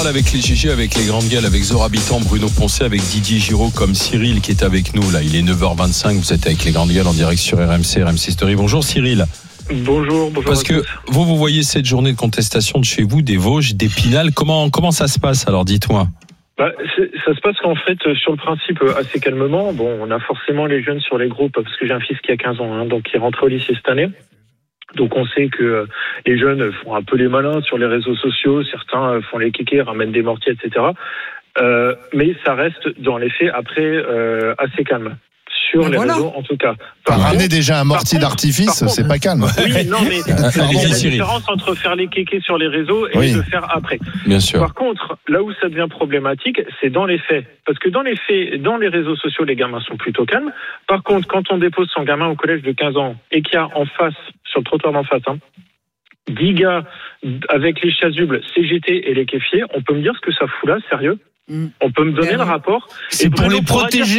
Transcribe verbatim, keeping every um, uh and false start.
parle avec les G G, avec les grandes gueules, avec Zora Habitant, Bruno Poncet, avec Didier Giraud, comme Cyril qui est avec nous là. Il est neuf heures vingt-cinq, vous êtes avec les grandes gueules en direct sur R M C, R M C Story. Bonjour Cyril. Bonjour, bonjour. Parce que vous, vous voyez cette journée de contestation de chez vous, des Vosges, d'Épinal. Comment, comment ça se passe alors, dites-moi. Bah, ça se passe qu'en fait, sur le principe, assez calmement. Bon, on a forcément les jeunes sur les groupes, parce que j'ai un fils qui a quinze ans, hein, donc qui est rentré au lycée cette année. Donc on sait que les jeunes font un peu les malins sur les réseaux sociaux, certains font les kékés, ramènent des mortiers, et cetera. Euh, mais ça reste dans les faits après euh, assez calme. Sur ben les voilà. réseaux, en tout cas. Par ramener déjà un mortier contre, d'artifice, contre, c'est pas calme. Oui, non, mais il y a une différence entre faire les kékés sur les réseaux et oui. le faire après. Bien sûr. Par contre, là où ça devient problématique, c'est dans les faits. Parce que dans les faits, dans les réseaux sociaux, les gamins sont plutôt calmes. Par contre, quand on dépose son gamin au collège de quinze ans et qu'il y a en face, sur le trottoir d'en face, hein, dix gars avec les chasubles C G T et les kéfiers, on peut me dire ce que ça fout là, sérieux ? On peut me donner le rapport. C'est pour les protéger.